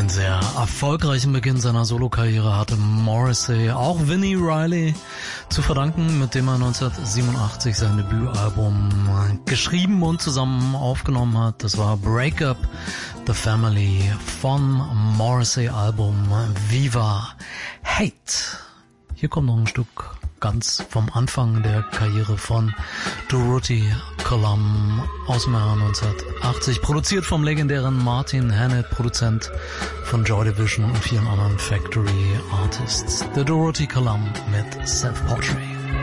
sehr erfolgreichen Beginn seiner Solokarriere hatte Morrissey auch Vinnie Riley zu verdanken, mit dem er 1987 sein Debütalbum geschrieben und zusammen aufgenommen hat. Das war Break Up the Family vom Morrissey-Album Viva Hate. Hier kommt noch ein Stück ganz vom Anfang der Karriere von Dorothy Colum aus dem Jahr 1980, produziert vom legendären Martin Hannett, Produzent von Joy Division und vielen anderen Factory Artists. The Dorothy Colum mit Self-Portrait.